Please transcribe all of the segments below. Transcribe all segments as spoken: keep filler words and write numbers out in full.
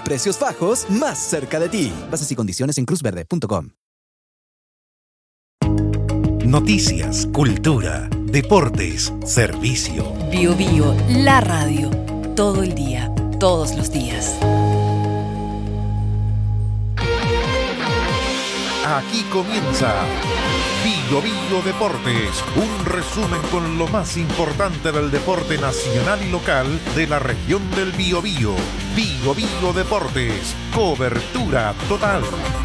Precios bajos más cerca de ti. Bases y condiciones en cruz verde punto com. Noticias, cultura, deportes, servicio. Bio Bio, la radio. Todo el día, todos los días. Aquí comienza Bio Bio Deportes, un resumen con lo más importante del deporte nacional y local de la región del Biobío. Bio Bio Deportes, cobertura total.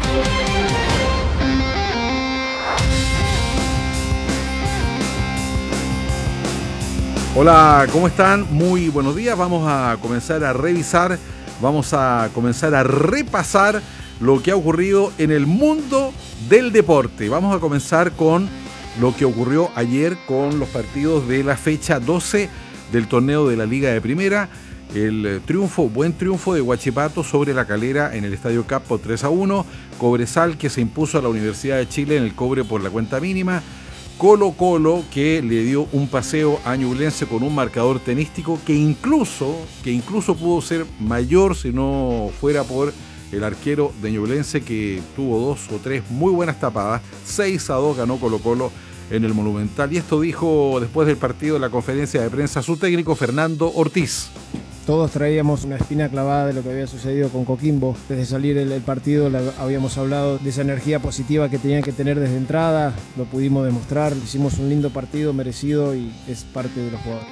Hola, ¿cómo están? Muy buenos días. Vamos a comenzar a revisar, vamos a comenzar a repasar lo que ha ocurrido en el mundo del deporte. Vamos a comenzar con lo que ocurrió ayer con los partidos de la fecha doce del torneo de la Liga de Primera. El triunfo, buen triunfo de Huachipato sobre La Calera en el Estadio Cap por tres a uno. Cobresal, que se impuso a la Universidad de Chile en el cobre por la cuenta mínima. Colo Colo, que le dio un paseo a Ñublense con un marcador tenístico que incluso, que incluso pudo ser mayor si no fuera por el arquero de Ñublense, que tuvo dos o tres muy buenas tapadas. seis a dos ganó Colo Colo en el Monumental. Y esto dijo después del partido en la conferencia de prensa su técnico Fernando Ortiz. Todos traíamos una espina clavada de lo que había sucedido con Coquimbo. Desde salir el, el partido la, habíamos hablado de esa energía positiva que tenían que tener desde entrada. Lo pudimos demostrar, hicimos un lindo partido merecido y es parte de los jugadores.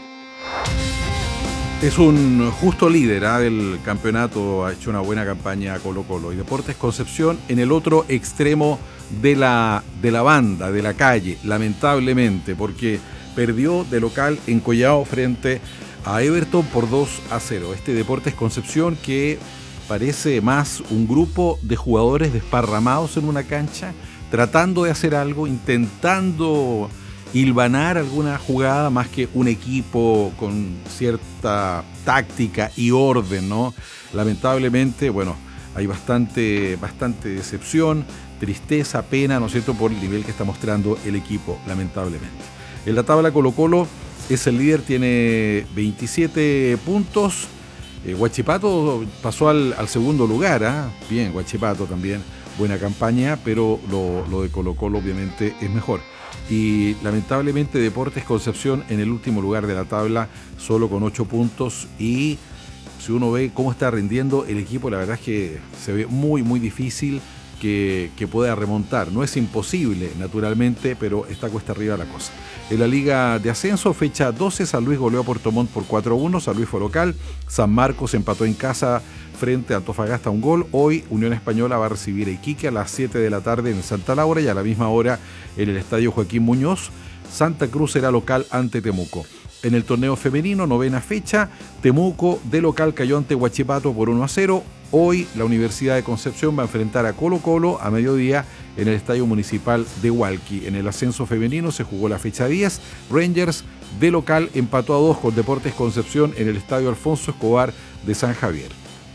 Es un justo líder ¿eh? del campeonato, ha hecho una buena campaña Colo Colo. Y Deportes Concepción en el otro extremo de la, de la banda, de la calle, lamentablemente, porque perdió de local en Collao frente a Everton por dos a cero. Este Deportes Concepción que parece más un grupo de jugadores desparramados en una cancha, tratando de hacer algo, intentando hilvanar alguna jugada, más que un equipo con cierta táctica y orden, ¿no? Lamentablemente, bueno, hay bastante, bastante decepción, tristeza, pena, ¿no es cierto?, por el nivel que está mostrando el equipo, lamentablemente. En la tabla Colo Colo es el líder, tiene veintisiete puntos. Eh, Huachipato pasó al, al segundo lugar, ¿eh? Bien, Huachipato también, buena campaña, pero lo, lo de Colo Colo obviamente es mejor. Y lamentablemente Deportes Concepción en el último lugar de la tabla, solo con ocho puntos. Y si uno ve cómo está rindiendo el equipo, la verdad es que se ve muy, muy difícil que, que pueda remontar. No es imposible, naturalmente, pero está cuesta arriba la cosa. En la Liga de Ascenso, fecha doce, San Luis goleó a Puerto Montt por cuatro a uno, San Luis fue local. San Marcos empató en casa frente a Antofagasta un gol. Hoy Unión Española va a recibir a Iquique a las siete de la tarde en Santa Laura, y a la misma hora en el Estadio Joaquín Muñoz. Santa Cruz será local ante Temuco. En el torneo femenino, novena fecha, Temuco de local cayó ante Huachipato por uno a cero. Hoy la Universidad de Concepción va a enfrentar a Colo Colo a mediodía en el Estadio Municipal de Hualqui. En el ascenso femenino se jugó la fecha diez. Rangers de local empató a dos con Deportes Concepción en el Estadio Alfonso Escobar de San Javier.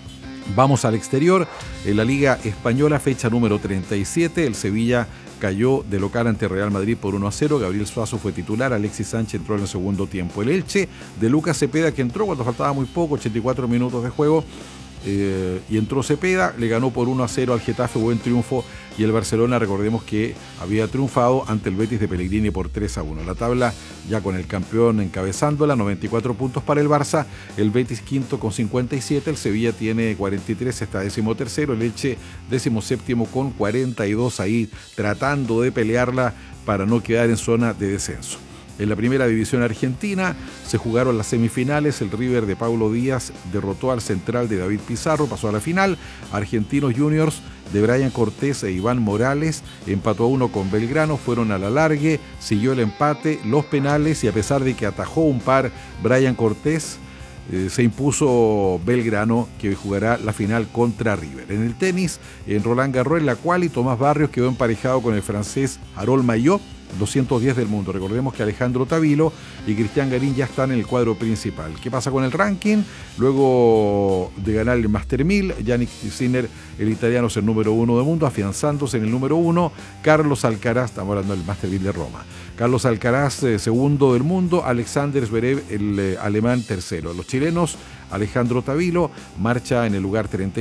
Vamos al exterior. En la Liga Española, fecha número treinta y siete, el Sevilla cayó de local ante Real Madrid por uno a cero. Gabriel Suazo fue titular, Alexis Sánchez entró en el segundo tiempo. El Elche de Lucas Cepeda, que entró cuando faltaba muy poco, ochenta y cuatro minutos de juego, eh, y entró Cepeda, le ganó por uno a cero al Getafe, buen triunfo. Y el Barcelona, recordemos que había triunfado ante el Betis de Pellegrini por tres a uno. La tabla ya con el campeón encabezándola, noventa y cuatro puntos para el Barça, el Betis quinto con cincuenta y siete, el Sevilla tiene cuarenta y tres, está décimo tercero, el Elche décimo séptimo con cuarenta y dos, ahí tratando de pelearla para no quedar en zona de descenso. En la primera división argentina se jugaron las semifinales. El River de Paulo Díaz derrotó al Central de David Pizarro, pasó a la final. Argentinos Juniors de Brian Cortés e Iván Morales empató a uno con Belgrano, fueron a la largue, siguió el empate, los penales, y a pesar de que atajó un par Brian Cortés, eh, se impuso Belgrano, que jugará la final contra River. En el tenis, en Roland Garros, en la quali, Tomás Barrios quedó emparejado con el francés Harold Mayot, doscientos diez del mundo. Recordemos que Alejandro Tavilo y Cristian Garín ya están en el cuadro principal. ¿Qué pasa con el ranking? Luego de ganar el Master mil, Yannick Sinner, el italiano, es el número uno del mundo, afianzándose en el número uno. Carlos Alcaraz, estamos hablando del Master mil de Roma. Carlos Alcaraz, eh, segundo del mundo. Alexander Zverev, el eh, alemán, tercero. Los chilenos, Alejandro Tavilo marcha en el lugar treinta y